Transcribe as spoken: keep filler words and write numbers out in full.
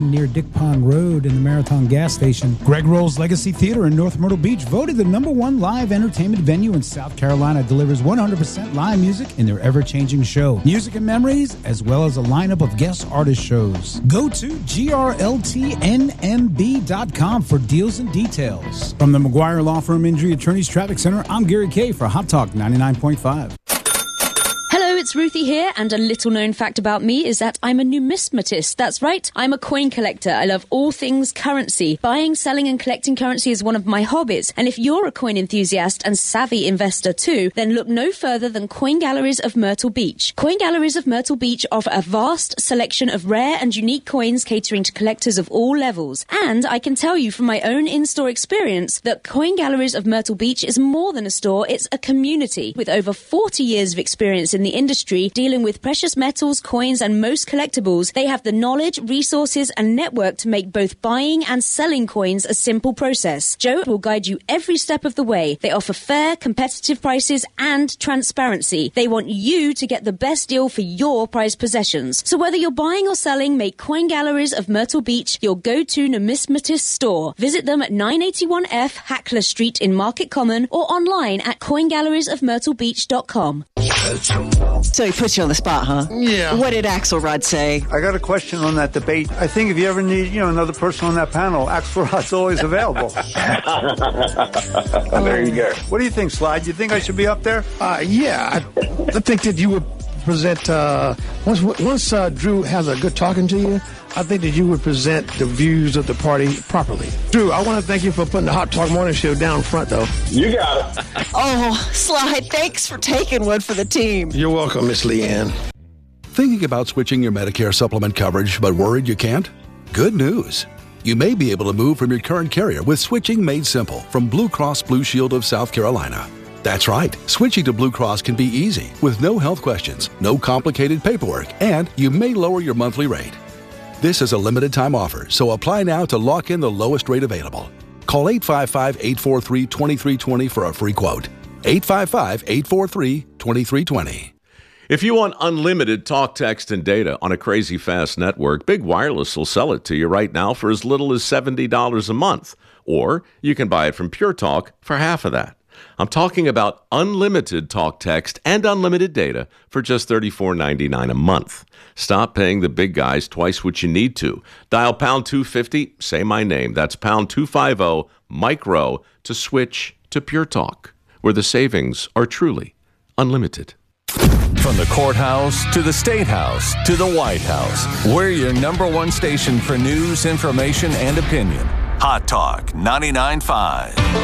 near Dick Pond Road in the Marathon gas station. Greg Roll's Legacy Theater in North Myrtle Beach, voted the number one live entertainment venue in South Carolina, delivers one hundred percent live music in their ever-changing show. Music and memories, as well as a lineup of guest artist shows. Go to G R L T N M B dot com for deals and details. From the McGuire Law Firm Injury Attorneys Traffic Center, I'm Gary Kay for Hot Talk ninety-nine point five. Hello, it's Ruthie here, and a little known fact about me is that I'm a numismatist. That's right, I'm a coin collector. I love all things currency. Buying, selling and collecting currency is one of my hobbies, and if you're a coin enthusiast and savvy investor too, then look no further than Coin Galleries of Myrtle Beach. Coin Galleries of Myrtle Beach offer a vast selection of rare and unique coins catering to collectors of all levels. And I can tell you from my own in-store experience that Coin Galleries of Myrtle Beach is more than a store, it's a community. With over forty years of experience in the industry dealing with precious metals, coins and most collectibles, they have the knowledge, resources and network to make both buying and selling coins a simple process. Joe will guide you every step of the way. They offer fair, competitive prices and transparency. They want you to get the best deal for your prized possessions. So whether you're buying or selling, make Coin Galleries of Myrtle Beach your go-to numismatist store. Visit them at nine eighty-one F Hackler Street in Market Common or online at coin galleries of myrtle beach dot com. So he put you on the spot, huh? Yeah. What did Axelrod say? I got a question on that debate. I think if you ever need, you know, another person on that panel, Axelrod's always available. There you go. What do you think, Slide? You think I should be up there? Uh, yeah, I, I think that you would present, uh, once once uh, Drew has a good talking to you, I think that you would present the views of the party properly. Drew, I want to thank you for putting the Hot Talk Morning Show down front, though. You got it. Oh, Slide, thanks for taking one for the team. You're welcome, Miss Leanne. Thinking about switching your Medicare supplement coverage, but worried you can't? Good news. You may be able to move from your current carrier with switching made simple from Blue Cross Blue Shield of South Carolina. That's right. Switching to Blue Cross can be easy with no health questions, no complicated paperwork, and you may lower your monthly rate. This is a limited time offer, so apply now to lock in the lowest rate available. Call eight five five, eight four three, two three two zero for a free quote. eight five five, eight four three, two three two zero. If you want unlimited talk, text, and data on a crazy fast network, Big Wireless will sell it to you right now for as little as seventy dollars a month. Or you can buy it from Pure Talk for half of that. I'm talking about unlimited talk, text, and unlimited data for just thirty-four ninety-nine a month. Stop paying the big guys twice what you need to. Dial pound two fifty, say my name. That's pound two fifty, micro, to switch to Pure Talk, where the savings are truly unlimited. From the courthouse to the State House to the White House, we're your number one station for news, information, and opinion. Hot Talk ninety-nine point five.